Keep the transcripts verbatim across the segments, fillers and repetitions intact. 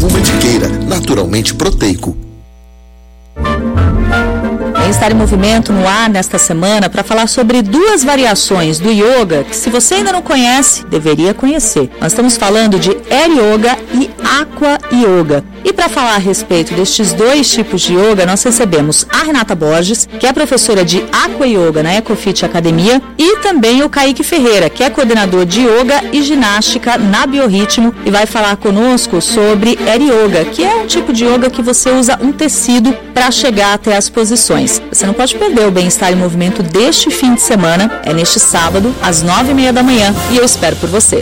o Mantiqueira, naturalmente proteico. Bem-Estar em Movimento no ar nesta semana para falar sobre duas variações do yoga que, se você ainda não conhece, deveria conhecer. Nós estamos falando de Air Yoga e Aqua Yoga. E para falar a respeito destes dois tipos de yoga, nós recebemos a Renata Borges, que é professora de Aqua Yoga na Ecofit Academia, e também o Kaique Ferreira, que é coordenador de yoga e ginástica na Biorritmo, e vai falar conosco sobre Air Yoga, que é um tipo de yoga que você usa um tecido para chegar até as posições. Você não pode perder o Bem-Estar em Movimento deste fim de semana, é neste sábado, às nove e meia da manhã, e eu espero por você.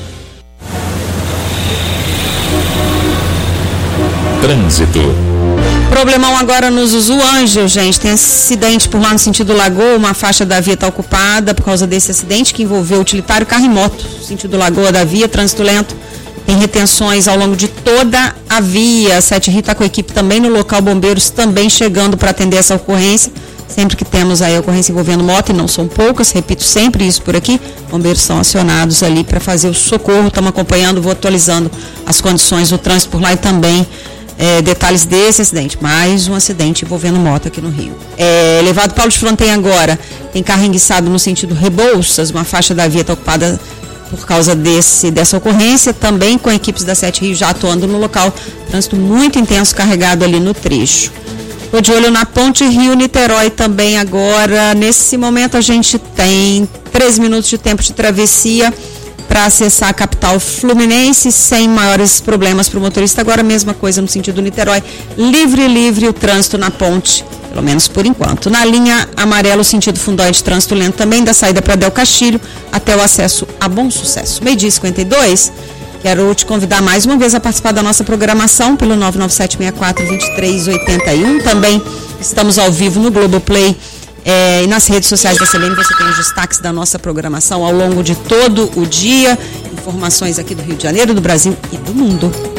Trânsito. Problemão agora no Zuzu Ângel, gente. Tem acidente por lá no sentido Lagoa, uma faixa da via está ocupada por causa desse acidente que envolveu utilitário, carro e moto. Sentido Lagoa da via, trânsito lento. Tem retenções ao longo de toda a via. A Sete Rio está com a equipe também no local, bombeiros também chegando para atender essa ocorrência. Sempre que temos aí a ocorrência envolvendo moto, e não são poucas, repito sempre isso por aqui, bombeiros são acionados ali para fazer o socorro. Estamos acompanhando, vou atualizando as condições do trânsito por lá e também É, detalhes desse acidente. Mais um acidente envolvendo moto aqui no Rio. É, elevado Paulo de Fronten agora, tem carro enguiçado no sentido Rebouças, uma faixa da via está ocupada por causa desse, dessa ocorrência, também com equipes da Sete Rio já atuando no local, trânsito muito intenso carregado ali no trecho. Estou de olho na Ponte Rio-Niterói também agora. Nesse momento a gente tem treze minutos de tempo de travessia para acessar a capital fluminense sem maiores problemas para o motorista. Agora a mesma coisa no sentido Niterói, livre, livre o trânsito na ponte, pelo menos por enquanto. Na linha amarelo, sentido Fundão de trânsito lento também, da saída para Del Castilho até o acesso a Bom Sucesso. Meio-dia e cinquenta e dois, quero te convidar mais uma vez a participar da nossa programação pelo nove nove sete seis quatro dois três oito um. Também estamos ao vivo no Globoplay. É, e nas redes sociais da C B N você tem os destaques da nossa programação ao longo de todo o dia, informações aqui do Rio de Janeiro, do Brasil e do mundo.